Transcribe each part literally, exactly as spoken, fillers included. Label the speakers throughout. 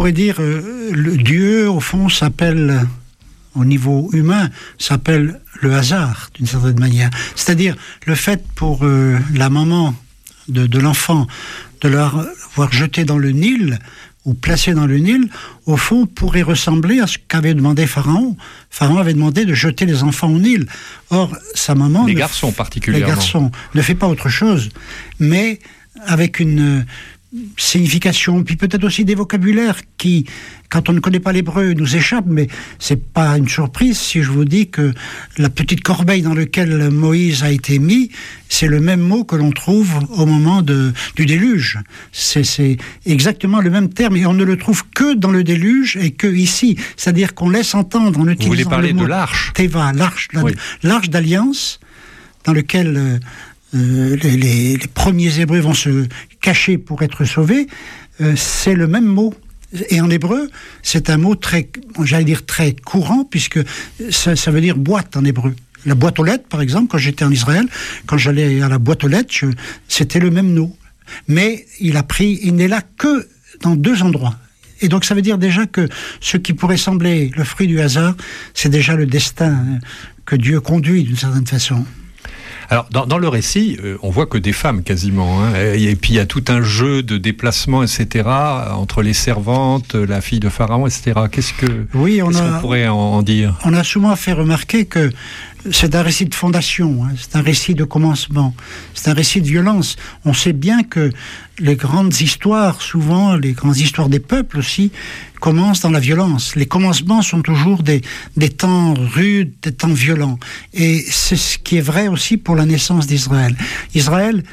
Speaker 1: pourrait dire, euh, le Dieu, au fond, s'appelle, au niveau humain, s'appelle le hasard, d'une certaine manière. C'est-à-dire, le fait pour euh, la maman de, de l'enfant de l'avoir jeté dans le Nil, ou placé dans le Nil, au fond, pourrait ressembler à ce qu'avait demandé Pharaon. Pharaon avait demandé de jeter les enfants au Nil. Or, sa maman...
Speaker 2: Les garçons, f... particulièrement.
Speaker 1: Les garçons ne fait pas autre chose, mais avec une signification, puis peut-être aussi des vocabulaires qui, quand on ne connaît pas l'hébreu, nous échappent, mais c'est pas une surprise si je vous dis que la petite corbeille dans laquelle Moïse a été mis, c'est le même mot que l'on trouve au moment de, du déluge. C'est, c'est exactement le même terme, et on ne le trouve que dans le déluge et que ici. C'est-à-dire qu'on laisse entendre en utilisant
Speaker 2: vous voulez parler
Speaker 1: le mot
Speaker 2: de l'arche
Speaker 1: Teva, l'arche, la,
Speaker 2: oui. l'arche
Speaker 1: d'alliance, dans lequel... Euh, Euh, les, les, les premiers Hébreux vont se cacher pour être sauvés, euh, c'est le même mot. Et en hébreu, c'est un mot très, j'allais dire très courant, puisque ça, ça veut dire boîte en hébreu. La boîte aux lettres, par exemple, quand j'étais en Israël, quand j'allais à la boîte aux lettres, je, c'était le même nom. Mais il a pris, il n'est là que dans deux endroits. Et donc ça veut dire déjà que ce qui pourrait sembler le fruit du hasard, c'est déjà le destin que Dieu conduit d'une certaine façon.
Speaker 2: Alors, dans, dans le récit, euh, on voit que des femmes, quasiment. Hein, et puis, il y a tout un jeu de déplacement, et cetera, entre les servantes, la fille de Pharaon, et cetera. Qu'est-ce, que,
Speaker 1: oui, on
Speaker 2: qu'est-ce
Speaker 1: a,
Speaker 2: qu'on pourrait en, en dire ?
Speaker 1: On a souvent fait remarquer que c'est un récit de fondation, hein, c'est un récit de commencement, c'est un récit de violence. On sait bien que les grandes histoires, souvent, les grandes histoires des peuples aussi, commencent dans la violence. Les commencements sont toujours des, des temps rudes, des temps violents. Et c'est ce qui est vrai aussi pour la naissance d'Israël. Israël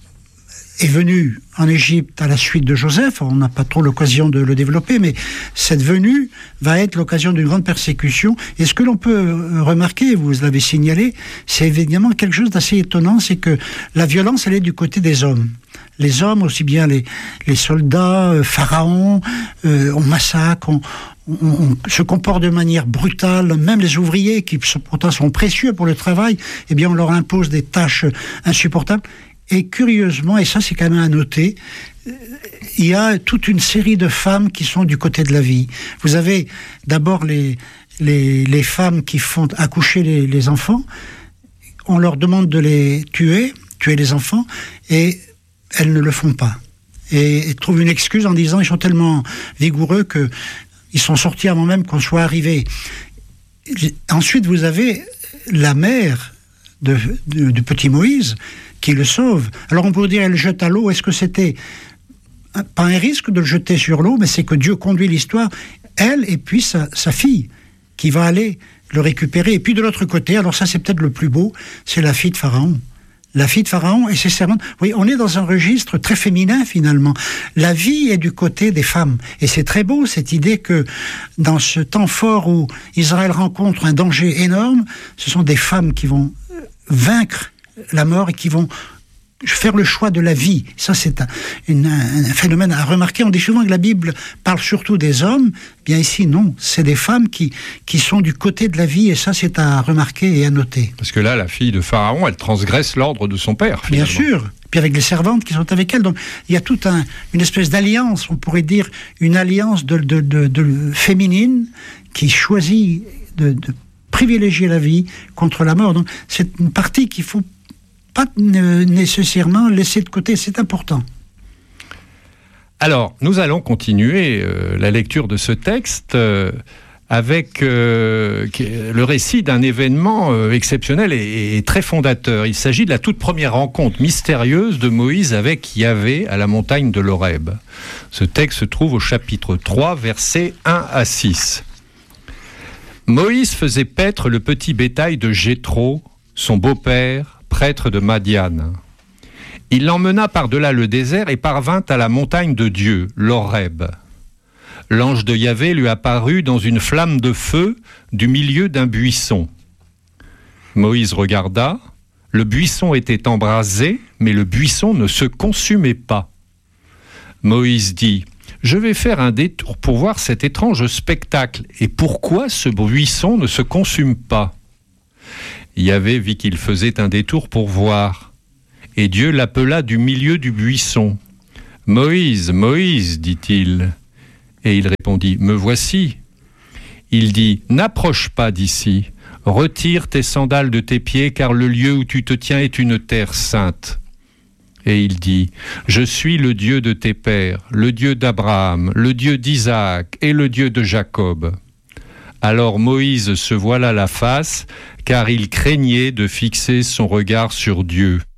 Speaker 1: est venu en Égypte à la suite de Joseph, on n'a pas trop l'occasion de le développer, mais cette venue va être l'occasion d'une grande persécution. Et ce que l'on peut remarquer, vous l'avez signalé, c'est évidemment quelque chose d'assez étonnant, c'est que la violence, elle est du côté des hommes. Les hommes, aussi bien les, les soldats, euh, Pharaon, euh, on massacre, on, on, on se comporte de manière brutale, même les ouvriers qui pourtant sont précieux pour le travail, eh bien on leur impose des tâches insupportables. Et curieusement, et ça c'est quand même à noter, il y a toute une série de femmes qui sont du côté de la vie. Vous avez d'abord les, les, les femmes qui font accoucher les, les enfants, on leur demande de les tuer, tuer les enfants, et elles ne le font pas. Et, et trouvent une excuse en disant ils sont tellement vigoureux qu'ils sont sortis avant même qu'on soit arrivé. Ensuite, vous avez la mère de, de, de petit Moïse, qui le sauve. Alors on peut dire elle le jette à l'eau. Est-ce que c'était pas un risque de le jeter sur l'eau, mais c'est que Dieu conduit l'histoire, elle et puis sa, sa fille, qui va aller le récupérer. Et puis de l'autre côté, alors ça c'est peut-être le plus beau, c'est la fille de Pharaon. La fille de Pharaon et ses servantes. Oui, on est dans un registre très féminin finalement. La vie est du côté des femmes. Et c'est très beau cette idée que dans ce temps fort où Israël rencontre un danger énorme, ce sont des femmes qui vont vaincre la mort et qui vont faire le choix de la vie. Ça, c'est un, une, un phénomène à remarquer. On dit souvent que la Bible parle surtout des hommes. Bien ici, non. C'est des femmes qui, qui sont du côté de la vie, et ça, c'est à remarquer et à noter.
Speaker 2: Parce que là, la fille de Pharaon, elle transgresse l'ordre de son père, finalement.
Speaker 1: Bien sûr. Puis avec les servantes qui sont avec elle. Donc, il y a toute un, une espèce d'alliance, on pourrait dire une alliance de, de, de, de féminine qui choisit de, de privilégier la vie contre la mort. Donc, c'est une partie qu'il faut pas nécessairement laisser de côté, c'est important.
Speaker 2: Alors, nous allons continuer euh, la lecture de ce texte euh, avec euh, le récit d'un événement euh, exceptionnel et, et très fondateur. Il s'agit de la toute première rencontre mystérieuse de Moïse avec Yahvé à la montagne de l'Horeb. Ce texte se trouve au chapitre trois, versets un à six. Moïse faisait paître le petit bétail de Jéthro, son beau-père, prêtre de Madian. Il l'emmena par-delà le désert et parvint à la montagne de Dieu, l'Horeb. L'ange de Yahvé lui apparut dans une flamme de feu du milieu d'un buisson. Moïse regarda, le buisson était embrasé, mais le buisson ne se consumait pas. Moïse dit : « Je vais faire un détour pour voir cet étrange spectacle, et pourquoi ce buisson ne se consume pas ?» Yahvé vit qu'il faisait un détour pour voir. Et Dieu l'appela du milieu du buisson. « Moïse, Moïse, dit-il. » Et il répondit, « Me voici ». Il dit, « N'approche pas d'ici, retire tes sandales de tes pieds, car le lieu où tu te tiens est une terre sainte. » Et il dit, « Je suis le Dieu de tes pères, le Dieu d'Abraham, le Dieu d'Isaac et le Dieu de Jacob. » Alors Moïse se voila la face, car il craignait de fixer son regard sur Dieu.